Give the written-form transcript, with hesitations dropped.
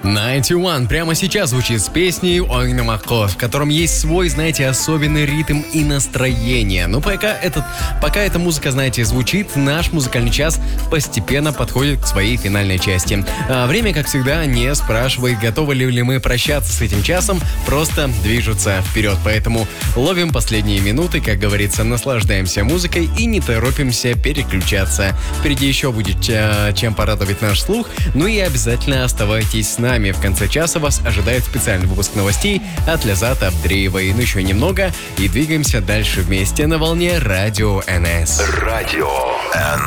91 прямо сейчас звучит с песней «Ойна Маков», в котором есть свой, знаете, особенный ритм и настроение. Но пока эта музыка, знаете, звучит, наш музыкальный час постепенно подходит к своей финальной части. Время, как всегда, не спрашивает, готовы ли мы прощаться с этим часом, просто движутся вперед. Поэтому ловим последние минуты, как говорится, наслаждаемся музыкой и не торопимся переключаться. Впереди еще будет чем порадовать наш слух, ну и обязательно оставайтесь с нами. В конце часа вас ожидает специальный выпуск новостей от Лязата Абдреевой. Ну еще немного и двигаемся дальше вместе на волне Радио НС. Радио НС.